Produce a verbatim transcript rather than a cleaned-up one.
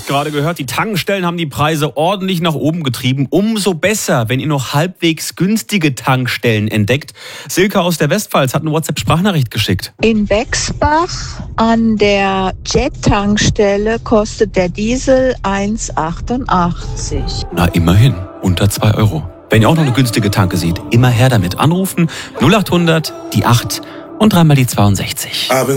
gerade gehört, die Tankstellen haben die Preise ordentlich nach oben getrieben. Umso besser, wenn ihr noch halbwegs günstige Tankstellen entdeckt. Silke aus der Westpfalz hat eine WhatsApp-Sprachnachricht geschickt. In Wexbach an der Jet-Tankstelle kostet der Diesel eins achtundachtzig. Na, immerhin. Unter zwei Euro. Wenn ihr auch noch eine günstige Tanke seht, immer her damit. Anrufen null acht hundert, die acht und dreimal die zweiundsechzig.